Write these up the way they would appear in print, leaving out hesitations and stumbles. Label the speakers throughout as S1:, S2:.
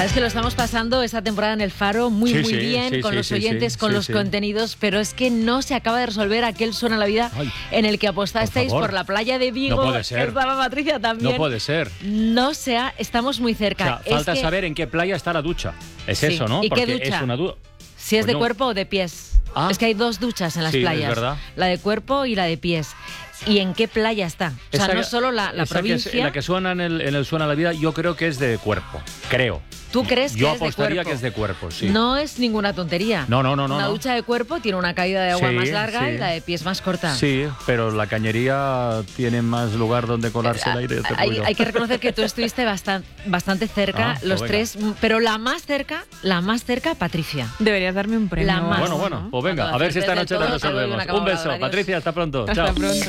S1: Sabes que lo estamos pasando esta temporada en El Faro muy bien, con los oyentes, con los contenidos, pero es que no se acaba de resolver aquel Suena la Vida en el que apostasteis por la playa de Vigo.
S2: No puede ser.
S1: Estaba Patricia también.
S2: No puede ser.
S1: Estamos muy cerca.
S2: O sea, falta saber en qué playa está la ducha. Es eso, ¿no?
S1: ¿Y
S2: porque
S1: qué ducha?
S2: Es una duda.
S1: Si es de cuerpo o de pies. Es que hay dos duchas en las playas.
S2: Es verdad.
S1: La de cuerpo y la de pies. ¿Y en qué playa está? O sea, no solo la provincia.
S2: La que suena en el Suena la Vida, yo creo que es de cuerpo. Creo.
S1: ¿Tú crees que es de cuerpo?
S2: Yo apostaría que es de cuerpo, sí.
S1: No es ninguna tontería.
S2: No.
S1: Una ducha de cuerpo tiene una caída de agua más larga y la de pies más corta.
S2: Sí, pero la cañería tiene más lugar donde colarse el aire.
S1: Hay que reconocer que tú estuviste bastante cerca, los tres, pero la más cerca, Patricia.
S3: Deberías darme un premio.
S1: La más.
S2: Bueno, pues venga, a ver si esta noche la resolvemos. Un beso, Patricia, hasta pronto. Chao.
S3: Hasta pronto.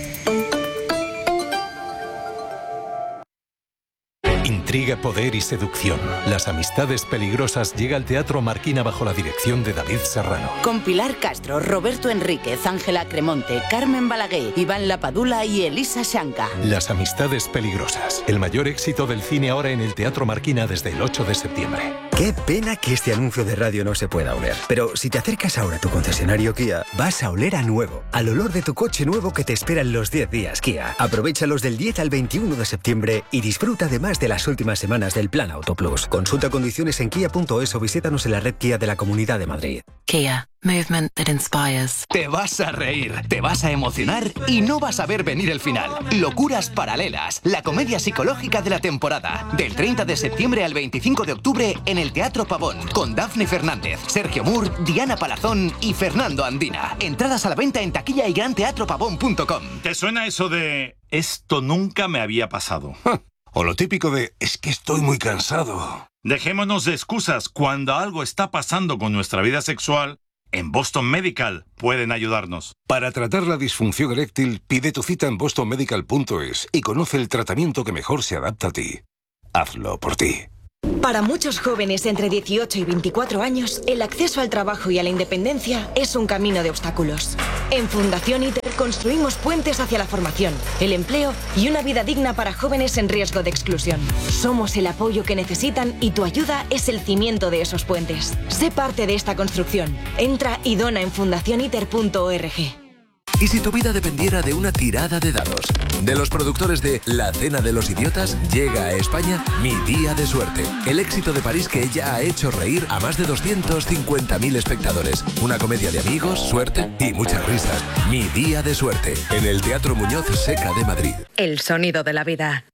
S4: Intriga, poder y seducción. Las amistades peligrosas llega al Teatro Marquina bajo la dirección de David Serrano.
S5: Con Pilar Castro, Roberto Enríquez, Ángela Cremonte, Carmen Balaguer, Iván Lapadula y Elisa Shanka.
S4: Las amistades peligrosas. El mayor éxito del cine ahora en el Teatro Marquina desde el 8 de septiembre.
S6: Qué pena que este anuncio de radio no se pueda oler. Pero si te acercas ahora a tu concesionario Kia, vas a oler a nuevo. Al olor de tu coche nuevo que te espera en los 10 días Kia. Aprovéchalos del 10 al 21 de septiembre y disfruta además de las últimas semanas del Plan Auto Plus. Consulta condiciones en kia.es o visítanos en la red Kia de la Comunidad de Madrid.
S7: Kia. Movement that inspires.
S8: Te vas a reír, te vas a emocionar y no vas a ver venir el final. Locuras Paralelas, la comedia psicológica de la temporada. Del 30 de septiembre al 25 de octubre en el Teatro Pavón. Con Dafne Fernández, Sergio Moore, Diana Palazón y Fernando Andina. Entradas a la venta en taquilla y granteatropavón.com.
S9: ¿Te suena eso de esto nunca me había pasado?
S10: O lo típico de es que estoy muy cansado.
S9: Dejémonos de excusas. Cuando algo está pasando con nuestra vida sexual, en Boston Medical pueden ayudarnos.
S10: Para tratar la disfunción eréctil, pide tu cita en bostonmedical.es y conoce el tratamiento que mejor se adapta a ti. Hazlo por ti.
S11: Para muchos jóvenes entre 18 y 24 años, el acceso al trabajo y a la independencia es un camino de obstáculos. En Fundación ITER construimos puentes hacia la formación, el empleo y una vida digna para jóvenes en riesgo de exclusión. Somos el apoyo que necesitan y tu ayuda es el cimiento de esos puentes. Sé parte de esta construcción. Entra y dona en fundacioniter.org.
S12: ¿Y si tu vida dependiera de una tirada de dados? De los productores de La Cena de los Idiotas, llega a España Mi Día de Suerte. El éxito de París que ya ha hecho reír a más de 250.000 espectadores. Una comedia de amigos, suerte y muchas risas. Mi Día de Suerte, en el Teatro Muñoz Seca de Madrid.
S13: El sonido de la vida.